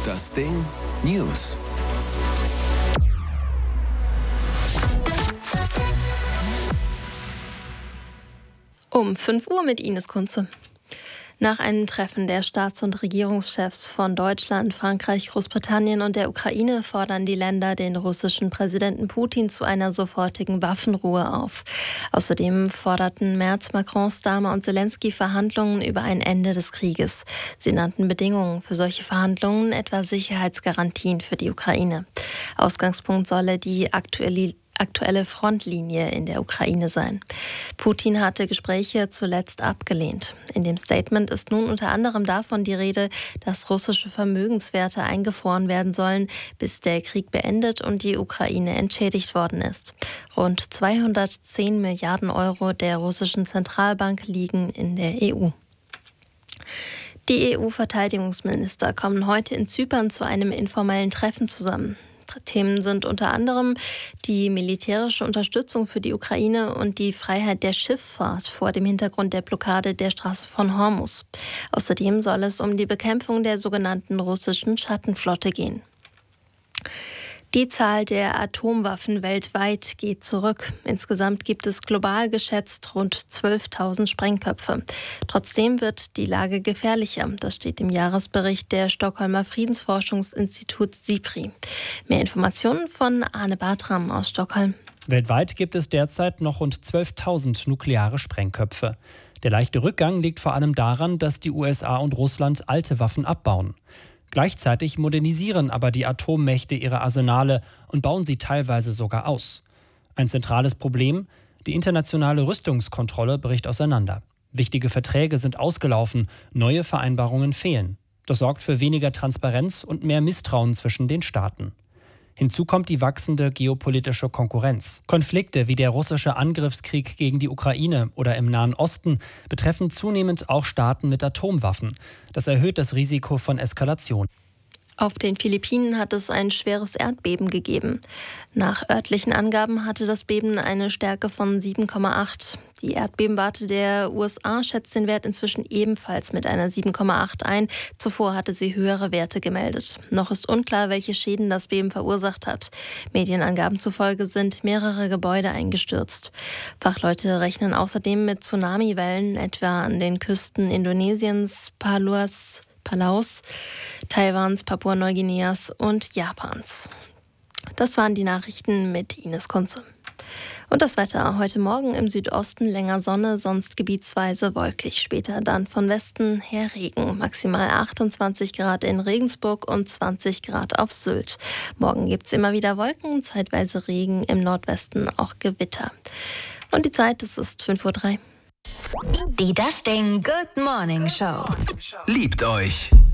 Das Ding News. Um 5 Uhr mit Ines Kunze. Nach einem Treffen der Staats- und Regierungschefs von Deutschland, Frankreich, Großbritannien und der Ukraine fordern die Länder den russischen Präsidenten Putin zu einer sofortigen Waffenruhe auf. Außerdem forderten Merz, Macron, Starmer und Zelensky Verhandlungen über ein Ende des Krieges. Sie nannten Bedingungen für solche Verhandlungen etwa Sicherheitsgarantien für die Ukraine. Ausgangspunkt solle die aktuelle Frontlinie in der Ukraine sein. Putin hatte Gespräche zuletzt abgelehnt. In dem Statement ist nun unter anderem davon die Rede, dass russische Vermögenswerte eingefroren werden sollen, bis der Krieg beendet und die Ukraine entschädigt worden ist. Rund 210 Milliarden Euro der russischen Zentralbank liegen in der EU. Die EU-Verteidigungsminister kommen heute in Zypern zu einem informellen Treffen zusammen. Themen sind unter anderem die militärische Unterstützung für die Ukraine und die Freiheit der Schifffahrt vor dem Hintergrund der Blockade der Straße von Hormuz. Außerdem soll es um die Bekämpfung der sogenannten russischen Schattenflotte gehen. Die Zahl der Atomwaffen weltweit geht zurück. Insgesamt gibt es global geschätzt rund 12.000 Sprengköpfe. Trotzdem wird die Lage gefährlicher. Das steht im Jahresbericht der Stockholmer Friedensforschungsinstitut SIPRI. Mehr Informationen von Arne Bartram aus Stockholm. Weltweit gibt es derzeit noch rund 12.000 nukleare Sprengköpfe. Der leichte Rückgang liegt vor allem daran, dass die USA und Russland alte Waffen abbauen. Gleichzeitig modernisieren aber die Atommächte ihre Arsenale und bauen sie teilweise sogar aus. Ein zentrales Problem: die internationale Rüstungskontrolle bricht auseinander. Wichtige Verträge sind ausgelaufen, neue Vereinbarungen fehlen. Das sorgt für weniger Transparenz und mehr Misstrauen zwischen den Staaten. Hinzu kommt die wachsende geopolitische Konkurrenz. Konflikte wie der russische Angriffskrieg gegen die Ukraine oder im Nahen Osten betreffen zunehmend auch Staaten mit Atomwaffen. Das erhöht das Risiko von Eskalation. Auf den Philippinen hat es ein schweres Erdbeben gegeben. Nach örtlichen Angaben hatte das Beben eine Stärke von 7,8. Die Erdbebenwarte der USA schätzt den Wert inzwischen ebenfalls mit einer 7,8 ein. Zuvor hatte sie höhere Werte gemeldet. Noch ist unklar, welche Schäden das Beben verursacht hat. Medienangaben zufolge sind mehrere Gebäude eingestürzt. Fachleute rechnen außerdem mit Tsunamiwellen, etwa an den Küsten Indonesiens, Palaus, Taiwans, Papua-Neuguineas und Japans. Das waren die Nachrichten mit Ines Kunze. Und das Wetter: heute Morgen im Südosten länger Sonne, sonst gebietsweise wolkig. Später dann von Westen her Regen. Maximal 28 Grad in Regensburg und 20 Grad auf Sylt. Morgen gibt es immer wieder Wolken, zeitweise Regen, im Nordwesten auch Gewitter. Und die Zeit, es ist 5:03 Uhr. Die Das Ding Good Morning Show. Liebt euch.